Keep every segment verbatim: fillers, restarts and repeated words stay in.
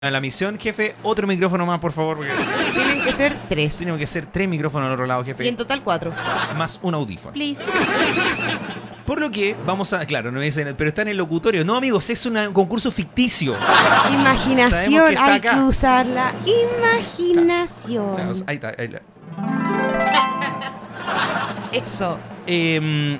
A la misión, jefe, otro micrófono más, por favor. Porque tienen que ser tres. Tienen que ser tres micrófonos al otro lado, jefe. Y en total cuatro. Más un audífono. Please. Por lo que vamos a... Claro, no dicen, pero está en el locutorio. No, amigos, es un concurso ficticio. Imaginación, que hay acá. que usar la imaginación. O sea, o sea, ahí está. Ahí está. Eso. Eh,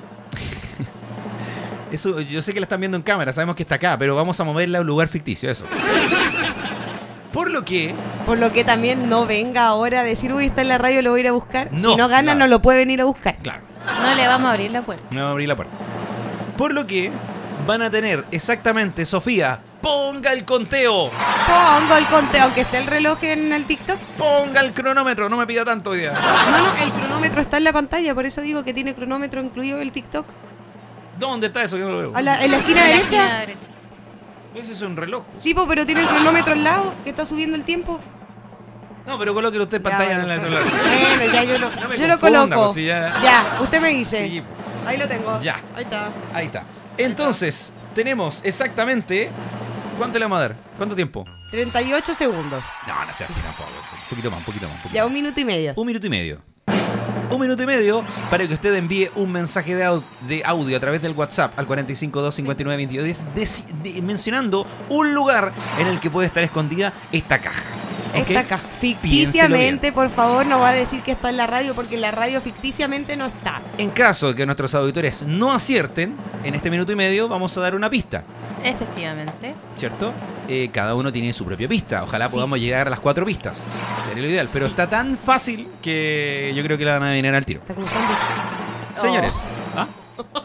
eso, yo sé que la están viendo en cámara, sabemos que está acá, pero vamos a moverla a un lugar ficticio, eso. Por lo que... Por lo que también no venga ahora a decir, uy, está en la radio, lo voy a ir a buscar. No, si no gana, claro. no lo puede venir a buscar. Claro. No le vamos a abrir la puerta. No vamos a abrir la puerta. Por lo que van a tener exactamente, Sofía, ponga el conteo. Pongo el conteo, aunque esté el reloj en el TikTok. Ponga el cronómetro, no me pida tanto hoy día. No, no, el cronómetro está en la pantalla, por eso digo que tiene cronómetro incluido el TikTok. ¿Dónde está eso? Yo no lo veo. A la- en la esquina En la derecha. esquina derecha. Ese es un reloj. Sí, po, pero tiene el cronómetro al lado, que está subiendo el tiempo. No, pero colóquelo usted en Ya, pantalla bueno, en el pues. celular. Bueno, ya yo lo, No me yo lo confunda, coloco. pues, si ya- Ya, usted me dice. Sí, Ahí lo tengo. Ya. Ahí está. ahí está. Entonces, tenemos exactamente... ¿Cuánto le vamos a dar? ¿Cuánto tiempo? treinta y ocho segundos. No, no sea así tampoco. Un poquito más, un poquito más. Un poquito Ya, más. un minuto y medio. Un minuto y medio. Un minuto y medio para que usted envíe un mensaje de, au- de audio a través del WhatsApp al cuatro cinco dos, cinco nueve dos cero deci- de- mencionando un lugar en el que puede estar escondida esta caja. ¿Ok? Esta caja. Ficticiamente, por favor, no va a decir que está en la radio, porque en la radio ficticiamente no está. En caso de que nuestros auditores no acierten, en este minuto y medio vamos a dar una pista, Efectivamente. ¿cierto? Eh, cada uno tiene su propia pista. Ojalá Sí. podamos llegar a las cuatro pistas. Sería lo ideal. Pero Sí. está tan fácil que yo creo que la van a adivinar al tiro. Está como zombie. Señores. Oh. ¿Ah?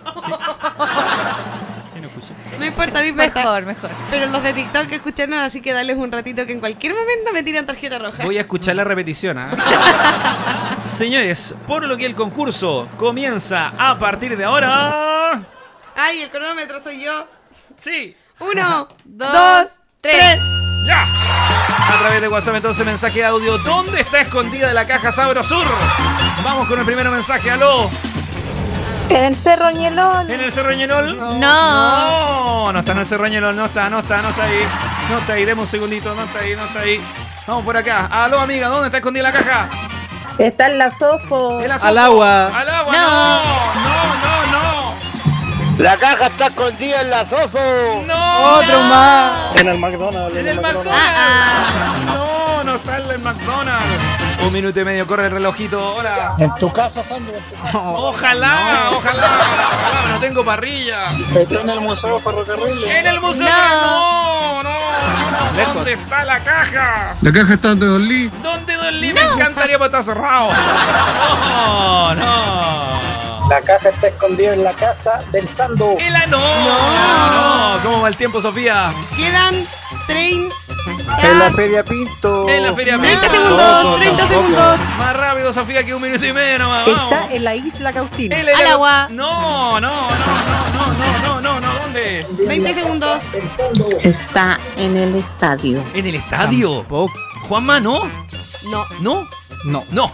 ¿Qué no escuché? No importa, no importa. Mejor, mejor. Pero los de TikTok que escucharon, así que darles un ratito que en cualquier momento me tiran tarjeta roja. Voy a escuchar la repetición. ¿ah? Señores, por lo que el concurso comienza a partir de ahora. Ay, el cronómetro soy yo. Sí. Uno, dos, tres. ¡Ya! A través de WhatsApp, entonces, mensaje de audio. ¿Dónde está escondida la caja Sabrosur? Vamos con el primer mensaje. ¡Aló! En el Cerro Ñelol. ¿En el Cerro Ñelol? No. No, no está en el Cerro Ñelol. No está, no está, no está ahí. No está ahí. Deme un segundito. No está ahí, no está ahí. Vamos por acá. ¡Aló, amiga! ¿Dónde está escondida la caja? Está en la Sofo. ¿El Al agua. ¡Al agua! No. ¡No, no, no! La caja está escondida en la Sofo. ¡No! Otro no. más. En el McDonald's. ¡En el McDonald's! Ah, ¡No, no está en el McDonald's! Un minuto y medio, corre el relojito. ¡Hola! En tu casa, Sandro. ¡Ojalá! ¡Ojalá! ¡Ojalá! ¡No tengo parrilla! Está en el Museo Ferrocarril. ¡En el museo! ¡No! ¡No! ¿Dónde está la caja? La caja está donde Don Lee. ¿Dónde Don Lee? Me encantaría, pero está cerrado. ¡No! ¡No! La caja está escondida en la casa del Sando. ¡El ano! ¡No! ¡No! ¿Cómo va el tiempo, Sofía? Quedan treinta. En la Feria Pinto. En la Feria treinta Pinto. segundos, treinta segundos. Más rápido, Sofía, que un minuto y medio nomás. Vamos. Está en la isla Cautina. El- Al agua. No, no, no, no, no, no, no, no, ¿dónde? veinte segundos. Está en el estadio. ¿En el estadio? Tampoco. Juanma, ¿no? No. ¿No? No. No.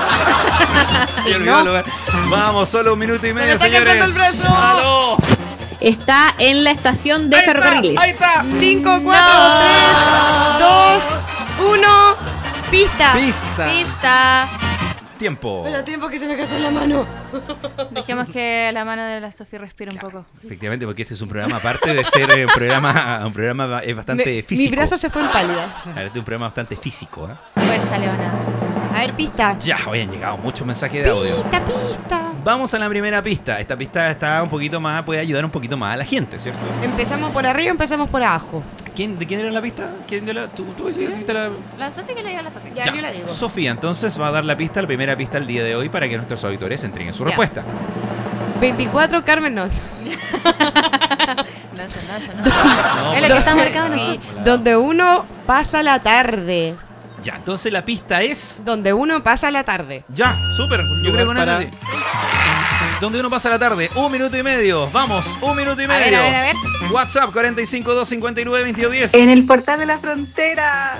Se olvidó el lugar. Vamos, solo un minuto y medio, está señores. cansando el brazo. ¡Aló! Está en la estación de Ahí está, ferrocarriles. ahí está. cinco, cuatro, tres, dos, uno. Pista. Pista. Pista. Tiempo. Pero tiempo que se me gastó en la mano. Dejemos que la mano de la Sofía respire un poco. Efectivamente, porque este es un programa, aparte de ser eh, un programa, un programa es bastante Me- físico. mi brazo se fue en pálida. Este es un programa bastante físico, ¿eh? Fuerza, Leona. A ver, pista. Ya, hoy han llegado muchos mensajes de audio. Pista, pista. Vamos a la primera pista. Esta pista está un poquito más, puede ayudar un poquito más a la gente, ¿cierto? ¿Empezamos por arriba o empezamos por abajo? ¿Quién, ¿De quién era la pista? ¿Quién de la, ¿Tú, tú dijiste la...? La Sofía que le dio a la Sofía. Ya, yo la digo. Sofía, entonces va a dar la pista, la primera pista el día de hoy para que nuestros auditores entreguen su Ya. respuesta. veinticuatro, Carmen Nos. No, eso no, eso no. No, Es lo que está marcado en Sí, el donde uno pasa la tarde. Ya, entonces la pista es... Donde uno pasa la tarde. Ya, súper. Yo creo que con eso para- sí. Donde uno pasa la tarde, un minuto y medio. Vamos, un minuto y A medio. ver, a ver, a ver. WhatsApp cuatro cinco dos, cinco nueve, dos cero uno cero. En el portal de la frontera.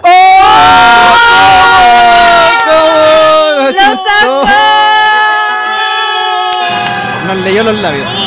¡Lo sacó! Nos leyó los labios.